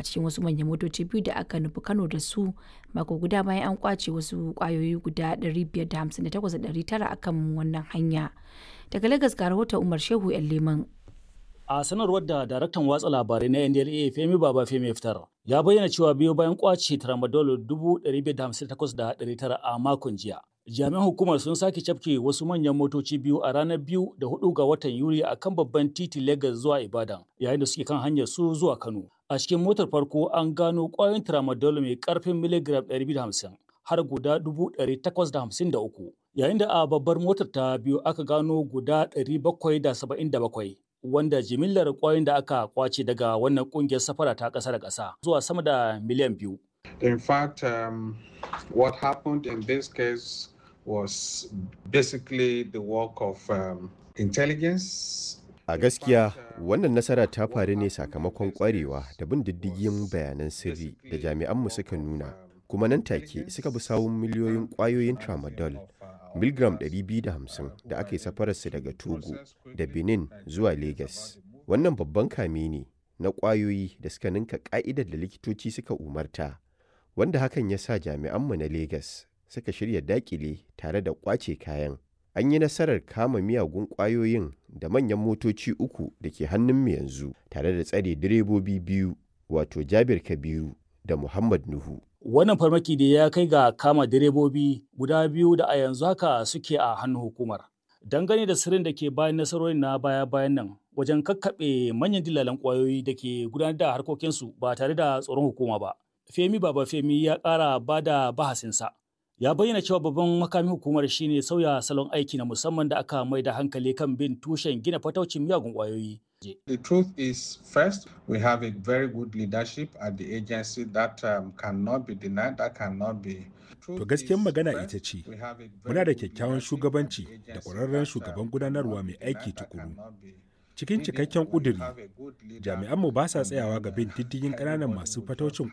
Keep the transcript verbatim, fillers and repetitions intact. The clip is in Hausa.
cikin wasu manyan motoci biyu da aka nufi Kano da su mako guda bayan an kwace wasu kwayoyi guda ɗari biyar da hamsin da takwas da ɗari tara akan wannan hanya. Daga Lagos ga rahoton Umar Shehu ‘yan Leman. A sanarwar da daraktan watsa labarai na N D L A Femi Baba Femi fitar ya bayyana cewa biyo bayan kwace tramadol dubu ɗari biyar da hamsin da takwas da ɗari tara a makon jiya. Jami'an hukumar sun sake cafke wasu manyan motoci biyu a ranar biyu da hudu ga watan Yuli a kan babban titi Lagos zuwa Ibadan yayin da suke kan hanyar su zuwa Kano. A cikin motar farko an gano kwayoyin tramadol mai karfin miligram ɗari biyu da hamsin har guda dubu ɗari takwas da hamsin da uku yayin da a babbar motar ta biyu aka gano guda ɗari bakwai da saba'in da bakwai. Wanda jimillar kwayoyin da aka kwace daga wannan kungiyar safara ta ƙasa da ƙasa zuwa sama da miliyan biyu. In fact, um, what happened in this case was basically the work of um, intelligence. A gaskiya, wannan nasara ta faru ne sakamakon kwarewa da bin diddigin bayanan sirri da jami'anmu suka nuna, kuma nan take suka bi sawun miliyoyin kwayoyin tramadol miligram ɗari biyu da hamsin da aka yi safararsu daga Togo da Benin zuwa Lagos. Wannan babban kame ne na ƙwayoyi da suka ninka ƙa'idar da likitoci suka umarta, wanda hakan ya sa jami'anmu na Lagos suka shirya daƙile tare da ƙwace kayan. An yi nasarar kama miyagun ƙwayoyin da manyan motoci uku da ke hannunmu yanzu, tare da tsare direbobi biyu, wato Jabir Kabiru da Muhammad Nuhu. Wannan farmaki da ya kai ga kama direbobi guda biyu da a yanzu haka suke a hannun hukumar. Dangane da sirrin da ke bayan nasarorin na baya-bayan nan wajen kakkaɓe manyan dillalan ƙwayoyi da ke gudanar da harkokinsu ba tare da tsoron hukuma ba. Femi Baba Femi ya ƙara ba da bahasinsa. Ya bayyana cewa babban makamin hukumar shine sauya salon aiki na musamman da aka mai da hankali kan bin tushen gina fataucin miyagun ƙwayoyi. The truth is, first, we have a very good leadership at the agency that um, cannot be denied, that cannot be. To gaskiyar magana ita ce, muna da kyakkyawan shugabanci da ƙwararren shugaban gudanarwa mai aiki tukuru. Cikin cikakken ƙuduri, jami'anmu ba sa tsayawa ga bin diddigin ƙananan masu fataucin